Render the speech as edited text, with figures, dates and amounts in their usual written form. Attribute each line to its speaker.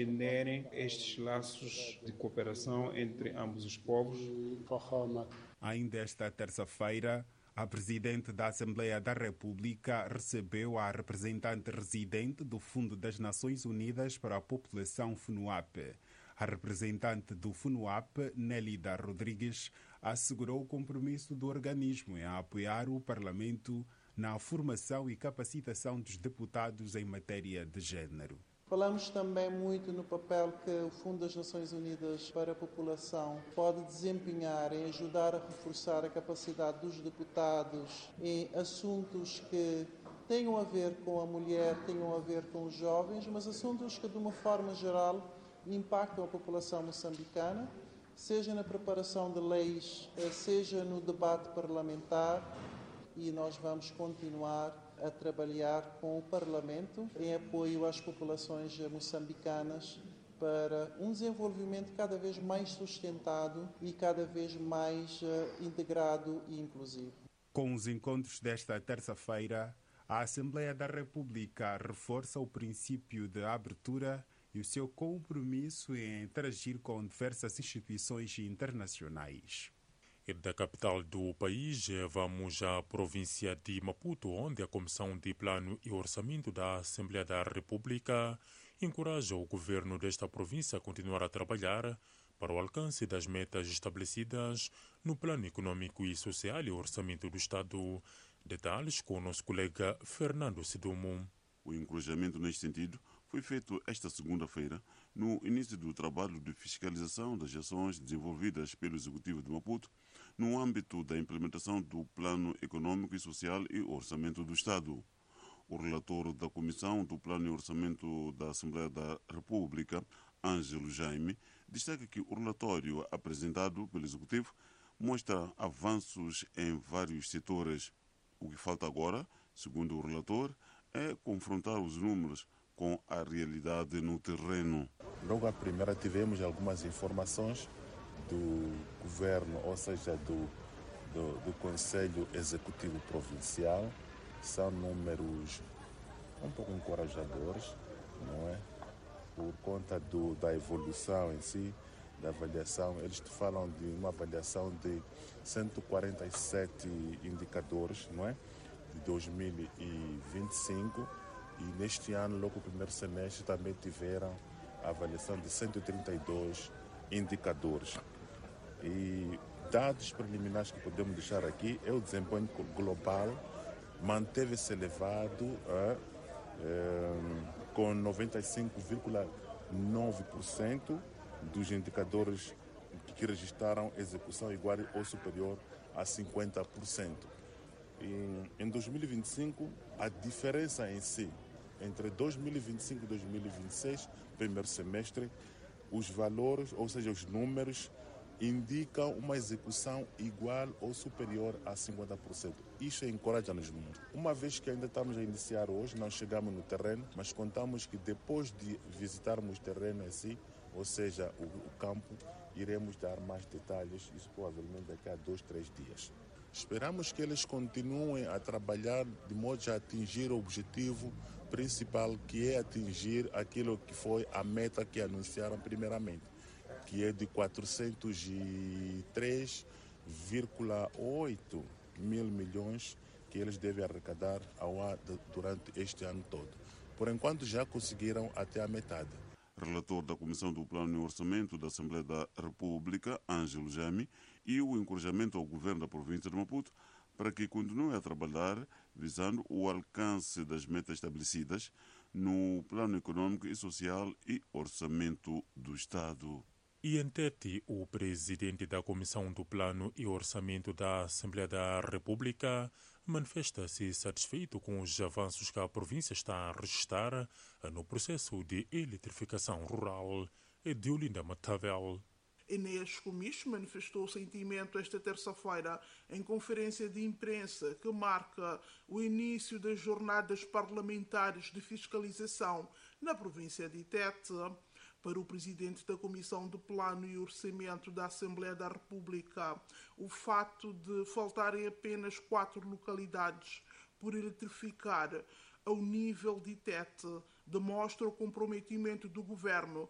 Speaker 1: estenderem estes laços de cooperação entre ambos os povos.
Speaker 2: Ainda esta terça-feira, a Presidente da Assembleia da República recebeu a representante residente do Fundo das Nações Unidas para a População FUNUAP. A representante do FUNUAP, Nélida Rodrigues, assegurou o compromisso do organismo em apoiar o Parlamento na formação e capacitação dos deputados em matéria de género.
Speaker 3: Falamos também muito no papel que o Fundo das Nações Unidas para a População pode desempenhar em ajudar a reforçar a capacidade dos deputados em assuntos que tenham a ver com a mulher, tenham a ver com os jovens, mas assuntos que, de uma forma geral, impactam a população moçambicana, seja na preparação de leis, seja no debate parlamentar, e nós vamos continuar a trabalhar com o Parlamento em apoio às populações moçambicanas para um desenvolvimento cada vez mais sustentado e cada vez mais integrado e inclusivo.
Speaker 2: Com os encontros desta terça-feira, a Assembleia da República reforça o princípio de abertura e o seu compromisso em interagir com diversas instituições internacionais.
Speaker 4: E da capital do país, vamos à província de Maputo, onde a Comissão de Plano e Orçamento da Assembleia da República encoraja o governo desta província a continuar a trabalhar para o alcance das metas estabelecidas no Plano Econômico e Social e Orçamento do Estado. Detalhes com o nosso colega Fernando Sidumo.
Speaker 5: O encorajamento neste sentido foi feito esta segunda-feira no início do trabalho de fiscalização das ações desenvolvidas pelo Executivo de Maputo no âmbito da implementação do Plano Econômico e Social e Orçamento do Estado. O relator da Comissão do Plano e Orçamento da Assembleia da República, Ângelo Jaime, destaca que o relatório apresentado pelo Executivo mostra avanços em vários setores. O que falta agora, segundo o relator, é confrontar os números com a realidade no terreno.
Speaker 6: Logo à primeira tivemos algumas informações do governo, ou seja, do Conselho Executivo Provincial. São números um pouco encorajadores, não é? Por conta da evolução em si, da avaliação. Eles te falam de uma avaliação de 147 indicadores, não é? De 2025, e neste ano, logo o primeiro semestre, também tiveram a avaliação de 132 indicadores. E dados preliminares que podemos deixar aqui é o desempenho global, manteve-se elevado com 95,9% dos indicadores que registraram execução igual ou superior a 50%. Em 2025, a diferença em si, entre 2025 e 2026, primeiro semestre, os valores, ou seja, os números, indicam uma execução igual ou superior a 50%. Isso encoraja-nos muito. Uma vez que ainda estamos a iniciar hoje, não chegamos no terreno, mas contamos que depois de visitarmos o terreno em si, ou seja, o campo, iremos dar mais detalhes, isso provavelmente daqui a 2-3 dias. Esperamos que eles continuem a trabalhar de modo a atingir o objetivo principal, que é atingir aquilo que foi a meta que anunciaram primeiramente, que é de 403,8 mil milhões que eles devem arrecadar durante este ano todo. Por enquanto já conseguiram até a metade.
Speaker 5: Relator da Comissão do Plano e Orçamento da Assembleia da República, Ângelo Jaime, e o encorajamento ao governo da província de Maputo para que continue a trabalhar visando o alcance das metas estabelecidas no Plano Econômico e Social e Orçamento do Estado.
Speaker 4: E em Tete, o presidente da Comissão do Plano e Orçamento da Assembleia da República manifesta-se satisfeito com os avanços que a província está a registrar no processo de eletrificação rural. De Olinda Matavel.
Speaker 7: Enéas Comicho manifestou o sentimento esta terça-feira em conferência de imprensa que marca o início das jornadas parlamentares de fiscalização na província de Tete. Para o presidente da Comissão de Plano e Orçamento da Assembleia da República, o fato de faltarem apenas 4 localidades por eletrificar ao nível de Tete demonstra o comprometimento do governo